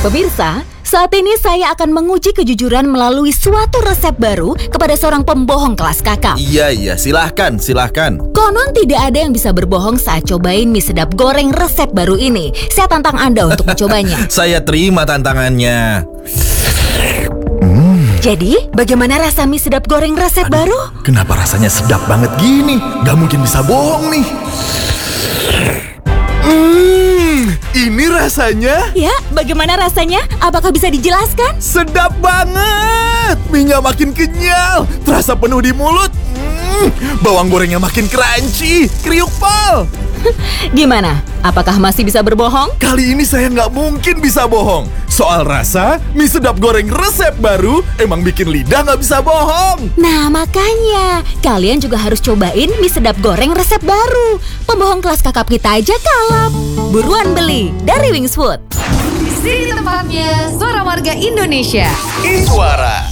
Pemirsa, saat ini saya akan menguji kejujuran melalui suatu resep baru kepada seorang pembohong kelas kakap. Iya, silahkan. Konon tidak ada yang bisa berbohong saat cobain mie sedap goreng resep baru ini. Saya tantang Anda untuk mencobanya. Saya terima tantangannya. Jadi, bagaimana rasa mie sedap goreng resep baru? Kenapa rasanya sedap banget gini? Gak mungkin bisa bohong nih. Ini rasanya Ya, bagaimana rasanya? Apakah bisa dijelaskan? sedap banget. Minyak makin kenyal, terasa penuh di mulut. Bawang gorengnya makin crunchy, kriuk pal. Gimana? Apakah masih bisa berbohong? Kali ini saya nggak mungkin bisa bohong. Soal rasa, mie sedap goreng resep baru emang bikin lidah nggak bisa bohong. Nah, makanya kalian juga harus cobain mie sedap goreng resep baru. Pembohong kelas kakap kita aja kalap. Buruan beli dari Wings Food. Di sini tempatnya Suara Warga Indonesia. Suara